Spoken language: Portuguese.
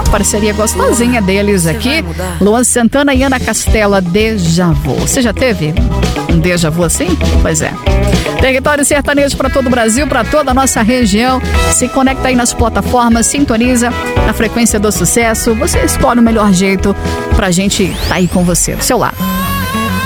Parceria gostosinha deles aqui. Luan Santana e Ana Castela, Déjà Vu. Você já teve um déjà vu assim? Pois é. Território sertanejo para todo o Brasil, para toda a nossa região. Se conecta aí nas plataformas, sintoniza na frequência do sucesso. Você escolhe o melhor jeito pra gente tá aí com você, do seu lado.